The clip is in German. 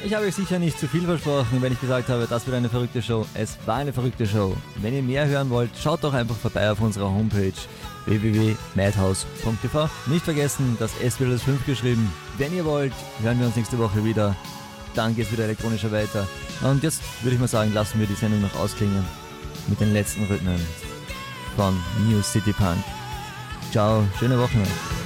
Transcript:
Ich habe euch sicher nicht zu viel versprochen, wenn ich gesagt habe, das wird eine verrückte Show. Es war eine verrückte Show. Wenn ihr mehr hören wollt, schaut doch einfach vorbei auf unserer Homepage www.madhouse.tv. Nicht vergessen, das S wird als 5 geschrieben. Wenn ihr wollt, hören wir uns nächste Woche wieder. Dann geht es wieder elektronischer weiter. Und jetzt würde ich mal sagen, lassen wir die Sendung noch ausklingen mit den letzten Rhythmen von New City Punk. Ciao, schöne Woche noch.